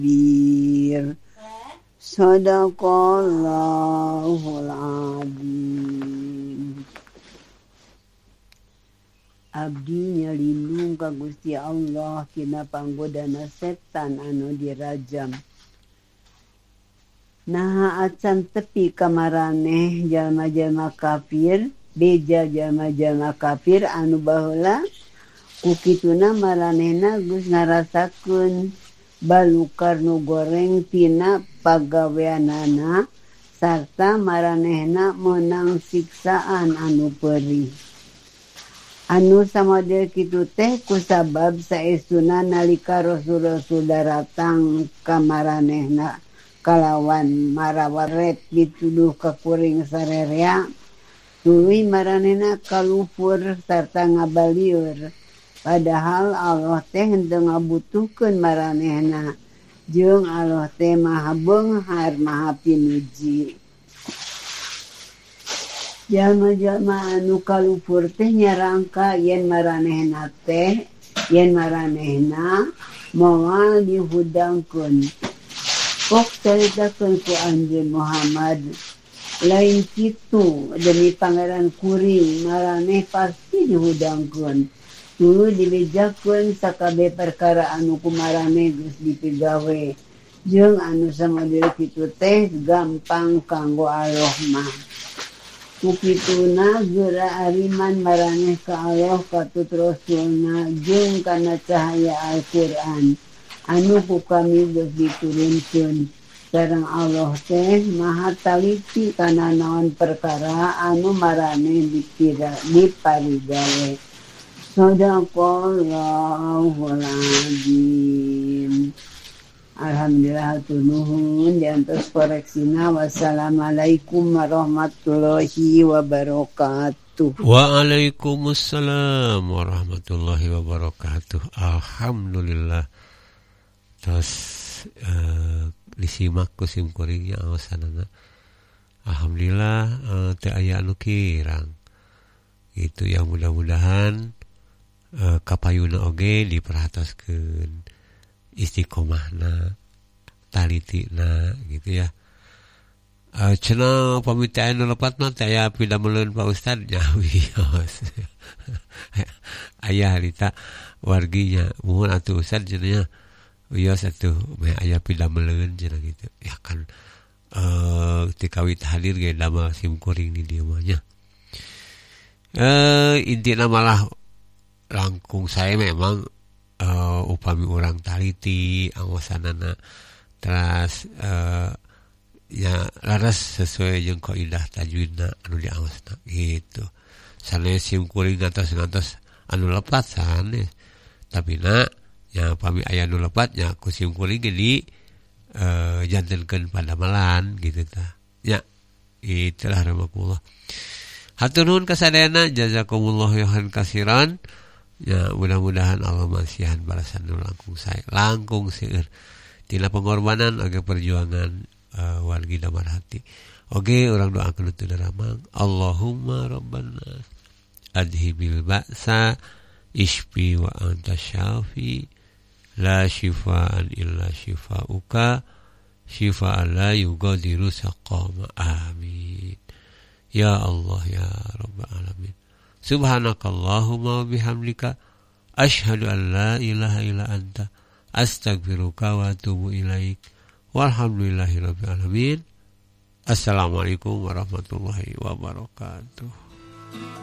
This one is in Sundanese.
Bir Sadaqallahul Adzim. Abdi nyalindung ka Gusti Allah tina panggodana setan anu dirajam. Naha acan tepi kamaraneh jalma-jalma kafir, beja jalma-jalma kafir anu baheula kukituna maranehna geus ngarasakeun balukar nu goreng tina pagaweanana sarta maranehna meunang siksaan anu perih. Anu samadeu kitu teh kusabab saestuna nalika rasul-rasul daratang ka maranehna kalawan marawaret dituduh ka kuring sarerea tuluy maranehna kalupur sarta ngabalieur. Padahal Allah teh henteu ngabutuhkeun maranehna jeung Allah teh maha beunghar maha pinuji. Jalma-jalma anu kalupur teh nyarangka yen maranehna moal dihudangkeun. Pok caritakeun ku Anjeun Muhammad, lain kitu demi pangeran kuring maraneh pasti dihudangkeun. Tuluy dibejakeun sakabeh perkara anu ku maraneh geus dipigawe. Jeung anu samadeu kitu teh gampang kanggo Allah mah. Kukituna geura ariman maraneh ka Allah katut Rasulna jeung kana cahaya Al-Qur'an anu ku kami geus diturunkeun. Sareng Allah teh maha taliti kana naon perkara anu maraneh diparigawe. Sadaqallahul Adzim. Alhamdulillah tunuhun diantos koreksina. Wassalamualaikum warahmatullahi wabarakatuh. Waalaikumsalam warahmatullahi wabarakatuh. Alhamdulillah. Terus disimak ku sim kuringnya awasanana. Alhamdulillah teu aya anu kirang. Itu yang mudah-mudahan kapayuna oge diperhatoskeun istiqomahna talitina gitu ya. Cenah pamitaan nu lepat mah teh aya pidameleun Pak Ustad nyawios. Aya harita warginya muhun atuh Ustad cenah wios atuh meh aya pidameleun cenah gitu. Ya kan tikawit hadir ge damel sim kuring di dieu mah nya. Intina malah langkung saya memang upami orang taliti awasanana teras ya laras sesuai jeung kaidah tajwidna anu diawasna gitu. Sanes sim kuring ngantos anu lepat sanes. Tapi na nya upami aya anu lepat nya ku sim kuring ge di jantenkeun padamalan gitu tah. Ya itulah rahmatullah. Hatur nuhun kasadayana jazakumullah khairan katsiran. Ya mudah-mudahan Allah masihan balasan nu langkung seueur tina pengorbanan aga perjuangan wargi damar hati. Oge urang doakeun teu daramang. Allahumma rabbana adhibil ba'sa ishfi wa anta syafi la shifaan illa shifauka shifaan la yughadiru saqama. Amin. Ya Allah ya rabbal alamin. Subhanakallahumma wa bihamdika asyhadu an la ilaha illa anta astaghfiruka wa atubu ilaik. Walhamdulillahirabbil alamin. Assalamualaikum warahmatullahi wabarakatuh.